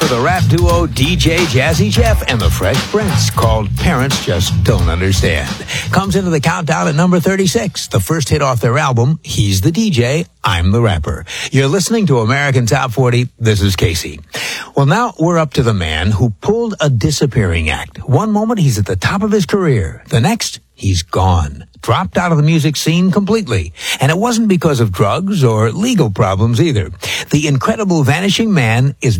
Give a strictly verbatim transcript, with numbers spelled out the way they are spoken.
the rap duo D J Jazzy Jeff and the Fresh Prince, called Parents Just Don't Understand. Comes into the countdown at number thirty-six, the first hit off their album, He's the D J, I'm the Rapper. You're listening to American Top forty. This is Casey. Well, now we're up to the man who pulled a disappearing act. One moment he's at the top of his career. The next, he's gone. Dropped out of the music scene completely. And it wasn't because of drugs or legal problems either. The incredible Vanishing Man is